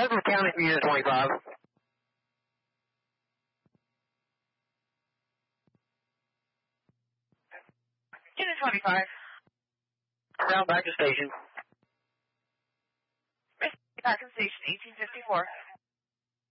Edward County for Unit 25. Unit 25. Ground back to station. Back to station, 1854.